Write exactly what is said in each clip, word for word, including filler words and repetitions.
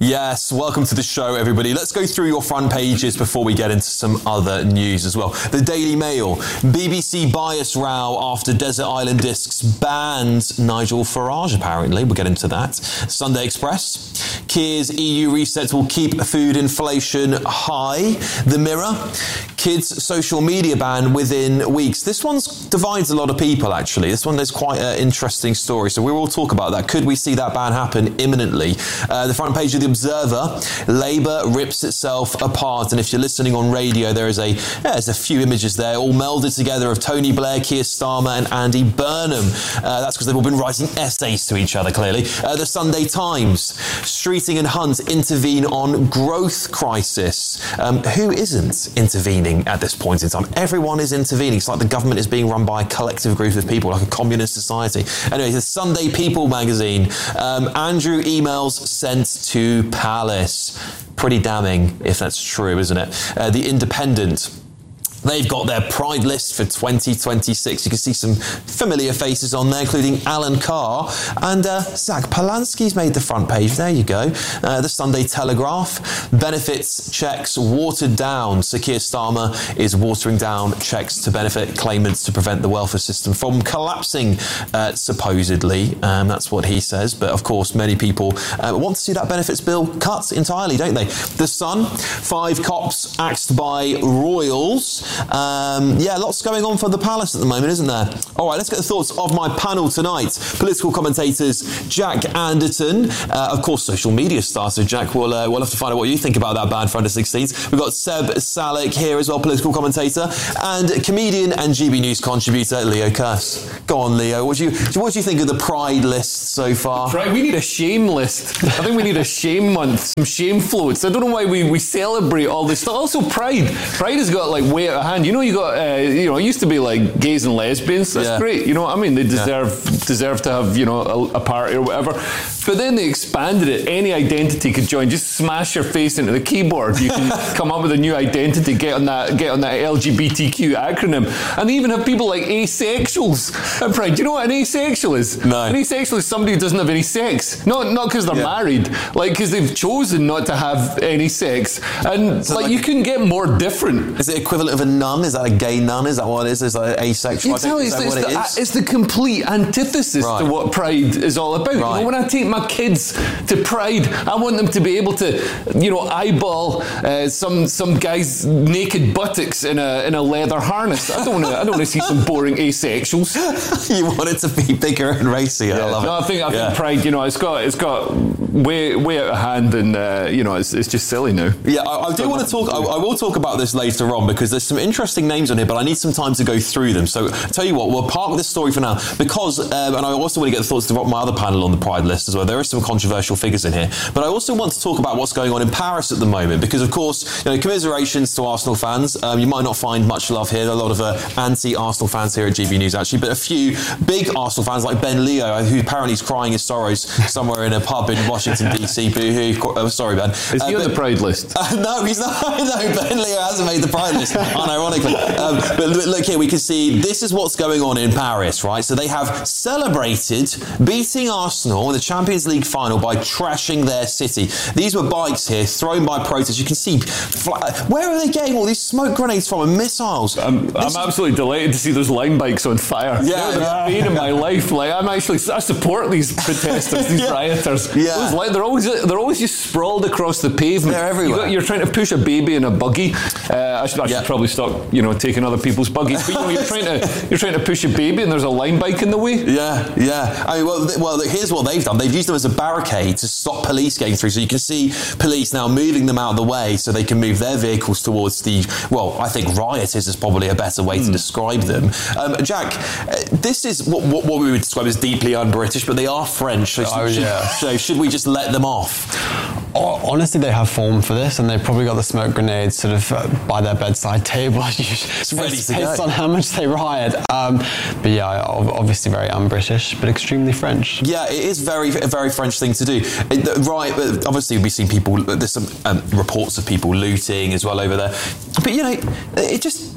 Yes, welcome to the show, everybody. Let's go through your front pages before we get into some other news as well. The Daily Mail, B B C bias row after Desert Island Discs banned Nigel Farage, apparently. We'll get into that. Sunday Express, Keir's E U reset will keep food inflation high. The Mirror, kids' social media ban within weeks. This one divides a lot of people, actually. This one is quite an interesting story, so we will talk about that. Could we see that ban happen imminently? Uh, the front page of the Observer, Labour rips itself apart. And if you're listening on radio, there is a yeah, there's a few images there, all melded together, of Tony Blair, Keir Starmer and Andy Burnham. Uh, that's because they've all been writing essays to each other, clearly. Uh, the Sunday Times, Streeting and Hunt intervene on growth crisis. Um, who isn't intervening at this point in time? Everyone is intervening. It's like the government is being run by a collective group of people, like a communist society. Anyway, the Sunday People magazine, um, Andrew emails sent to Palace. Pretty damning, if that's true, isn't it? Uh, the Independent, they've got their Pride list for twenty twenty-six. You can see some familiar faces on there, including Alan Carr, and uh, Zach Polanski's made the front page. There you go. Uh, the Sunday Telegraph, benefits checks watered down. Sir Keir Starmer is watering down checks to benefit claimants to prevent the welfare system from collapsing, uh, supposedly. Um, that's what he says. But of course, many people uh, want to see that benefits bill cut entirely, don't they? The Sun, five cops axed by royals. Um, yeah, lots going on for the Palace at the moment, isn't there? All right, let's get the thoughts of my panel tonight. Political commentators Jack Anderton, uh, of course, social media star. So, Jack, we'll, uh, we'll have to find out what you think about that ban for under sixteens. We've got Seb Salek here as well, political commentator, and comedian and G B News contributor Leo Kearse. Go on, Leo. What do you what do you think of the Pride list so far? Right, we need a shame list. I think we need a shame month, some shame floats. I don't know why we, we celebrate all this stuff. Also, Pride. Pride has got like way out of hand. You know, you got, uh, you know, it used to be like gays and lesbians. That's yeah. great. You know what I mean? They deserve yeah. deserve to have, you know, a, a party or whatever. But then they expanded it. Any identity could join. Just smash your face into the keyboard. You can come up with a new identity. Get on that. Get on that L G B T Q acronym. And they even have people like asexuals at Pride. Do you know what an asexual is? No. An asexual is somebody who doesn't have any sex. Not not because they're yeah. married. Like because they've chosen not to have any sex. And so like, like you couldn't get more different. Is it equivalent of a nun? Is that a gay nun? Is that what it is? Is that asexual? Exactly. Is that it's, what it's, it the, is? it's the complete antithesis right. to what Pride is all about. Right. You know, when I take my kids to Pride, I want them to be able to, you know, eyeball uh, some some guy's naked buttocks in a in a leather harness. I don't want to. I don't want to see some boring asexuals. You want it to be bigger and racier. Yeah. I love no, it. I think I yeah. think Pride. You know, it's got it's got way way out of hand, and uh, you know, it's it's just silly now. Yeah, I, I do want to talk. I, I will talk about this later on because there's some interesting names on here, but I need some time to go through them. So, I'll tell you what, we'll park this story for now because, um, and I also want to get the thoughts of my other panel on the Pride list as well. There are some controversial figures in here, but I also want to talk about what's going on in Paris at the moment because, of course, you know, commiserations to Arsenal fans. Um, you might not find much love here. A lot of uh, anti-Arsenal fans here at G B News, actually, but a few big Arsenal fans like Ben Leo, who apparently is crying his sorrows somewhere in a pub in Washington, D C. Boo-hoo. Uh, sorry, Ben. Is he uh, on but, the Pride list? Uh, no, he's not. No, Ben Leo hasn't made the Pride list, unironically. Um, but look here, we can see this is what's going on in Paris, right? So they have celebrated beating Arsenal in the Champions League final by trashing their city. These were bikes here thrown by protesters. You can see, fly- where are they getting all these smoke grenades from and missiles? I'm, I'm absolutely delighted to see those line bikes on fire. Yeah, They're the yeah. pain in my life. Like I'm actually, I support these protesters, these yeah. rioters. Yeah. Those li- they're always they're always just sprawled across the pavement. They're everywhere. You got, you're trying to push a baby in a buggy. Uh, I should, I should yeah. probably stop, you know, taking other people's buggies. But you know, you're trying to you're trying to push a baby and there's a line bike in the way. Yeah, yeah. I mean, well, th- well, here's what they've done. They've used them as a barricade to stop police getting through. So you can see police now moving them out of the way so they can move their vehicles towards the, well, I think rioters is probably a better way mm. to describe them. Um, Jack, uh, this is what, what, what we would describe as deeply un-British, but they are French. So, oh, should, yeah. so should we just let them off? Honestly, they have form for this, and they've probably got the smoke grenades sort of uh, by their bedside table. It's ready to go. Based on how much they riot. Um, but yeah, obviously very un-British, but extremely French. Yeah, it is very a very French thing to do. It, right, but obviously we've seen people. There's some um, reports of people looting as well over there. But you know, it just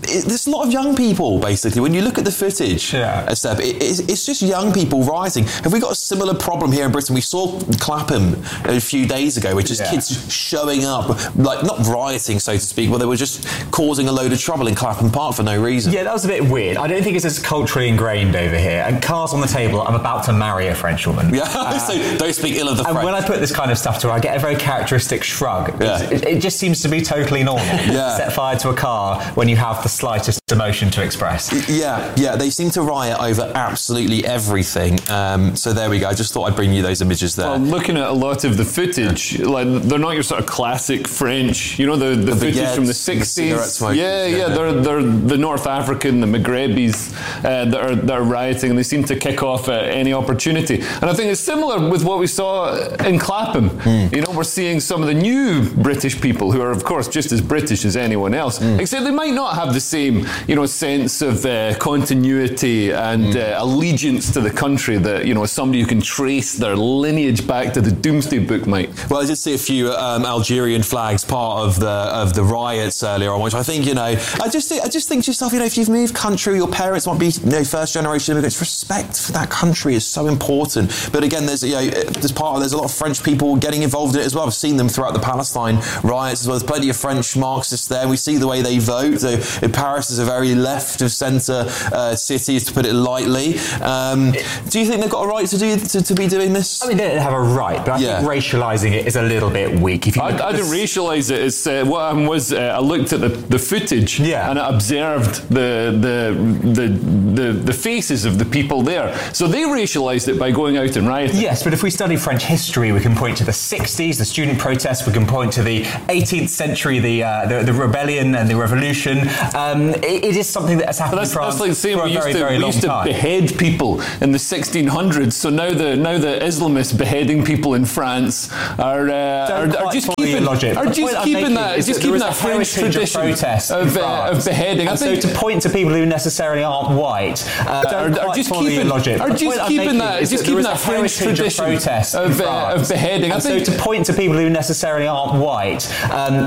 it, there's a lot of young people, basically. When you look at the footage, yeah. uh, Seb, it, it's, it's just young people rioting. Have we got a similar problem here in Britain? We saw Clapham a few days ago, which is yeah. kids showing up, like not rioting, so to speak, but they were just causing a load of trouble in Clapham Park for no reason. Yeah, that was a bit weird. I don't think it's as culturally ingrained over here. And cards on the table, I'm about to marry a French woman. Yeah, uh, so don't speak ill of the and French. when I put this kind of stuff to her, I get a very characteristic shrug. Yeah. It, it just seems to be totally normal. Yeah. Set fire to a car when you have the slightest emotion to express. Yeah, yeah, they seem to riot over absolutely everything. Um, so there we go. I just thought I'd bring you those images there. Well, looking at a lot of the footage, like they're not your sort of classic French, you know, the, the, The footage baguettes, from the the cigarette sixties. smokers, Yeah, yeah, yeah. they're they're the North African, the Maghrebis uh, that are that are rioting, and they seem to kick off at any opportunity. And I think it's similar with what we saw in Clapham. Mm. You know, we're seeing some of the new British people who are, of course, just as British as anyone else, mm. except they might not have the same, you know, sense of uh, continuity and mm. uh, allegiance to the country that, you know, somebody who can trace their lineage back to the Doomsday Book might. Well, I did see a few um, Algerian flags part of the of the riots earlier on, which I think, you know, I just think, I just think to yourself, you know, if you've moved country, your parents might be, you know, first generation immigrants. Respect for that country is so important. But again, there's, you know, there's part of, there's a lot of French people getting involved in it as well. I've seen them throughout the Palestine riots as well. There's plenty of French Marxists there. We see the way they vote. So Paris is a very left of centre uh, city, to put it lightly. Um, do you think they've got a right to do to, to be doing this? I mean, they don't have a right, but I Yeah. think racialising it is a little bit weak. If you I, look at I the didn't s- racialise it. It's, uh, what happened was uh, I looked at the, the footage Yeah. and I observed the, the the the the faces of the people there. So they racialised it by going out and rioting. Yes, but if we study French history, we can point to the sixties, the student protests. We can point to the eighteenth century, the uh, the, the rebellion and the revolution. Um, it, it is something that has happened But that's, in France that's like saying for we a used very, to, very we long used to time. behead people in the sixteen hundreds. So now the now the Islamists beheading people in France are uh, Don't are, are quite just follow your keeping logic. are The just point I'm keeping making that is just that there keeping is that a French heritage of tradition protest in of, uh, France. of beheading. I And think so to point to people who necessarily aren't white, uh, don't are, are quite just follow keeping, your logic. are The just point I'm keeping making that, is just that there keeping is that a French heritage tradition of protest in of, uh, France. of beheading. I And think so to point to people who necessarily aren't white, um,